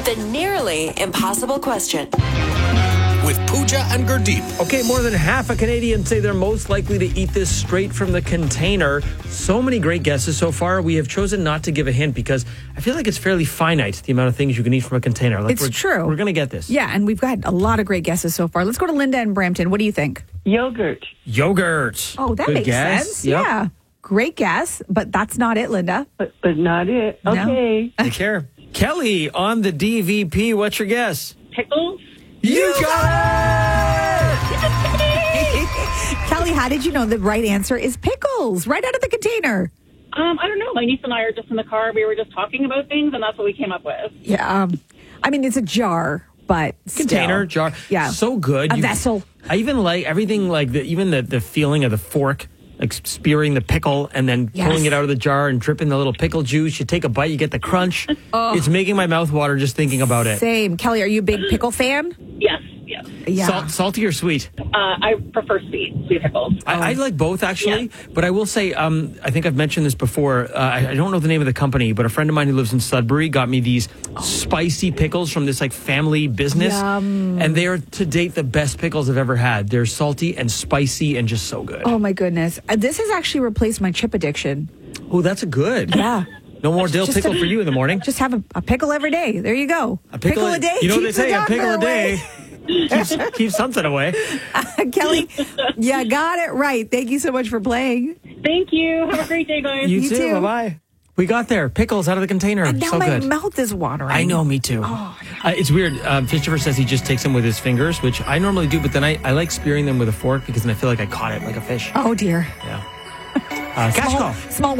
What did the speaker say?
The nearly impossible question. With Pooja and Gurdeep. Okay, more than half of Canadians say they're most likely to eat this straight from the container. So many great guesses so far. We have chosen not to give a hint because I feel like it's fairly finite, the amount of things you can eat from a container. Like It's true. We're going to get this. Yeah, and we've got a lot of great guesses so far. Let's go to Linda in Brampton. What do you think? Yogurt. Yogurt. Oh, that Good makes guess. sense. Yep. Yeah. Great guess, but that's not it, Linda. But not it. No. Okay. Take care. Kelly on the DVP. What's your guess? Pickles? You got Kelly, how did you know the right answer is pickles? Right out of the container. I don't know. My niece and I are just in the car. We were just talking about things, and that's what we came up with. Yeah. I mean, it's a jar, but Container, still. jar. Yeah. So good. A vessel. I even like everything, like even the feeling of the fork, like spearing the pickle and then pulling it out of the jar and dripping the little pickle juice. You take a bite, you get the crunch. It's making my mouth water just thinking about it. Same. Kelly, are you a big pickle fan? Yes. Yeah. Salty or sweet? I prefer sweet pickles. I like both, actually. But I will say, I think I've mentioned this before. I don't know the name of the company, but a friend of mine who lives in Sudbury got me these spicy pickles from this like family business. And they are, to date, the best pickles I've ever had. They're salty and spicy and just so good. Oh, my goodness. This has actually replaced my chip addiction. Oh, that's a good. Yeah. No more dill pickle for you in the morning. Just have a pickle every day. There you go. A pickle a day. You know what they keeps the say? A pickle doctor a day. away. Keeps something away. Kelly, you got it right. Thank you so much for playing. Thank you. Have a great day, guys. You too. too. Bye-bye. We got there. Pickles out of the container. And now so my good. mouth is watering. I know, me too. It's weird. Christopher says he just takes them with his fingers, which I normally do, but then I like spearing them with a fork because then I feel like I caught it like a fish. Oh, dear. Yeah. Cash call. Small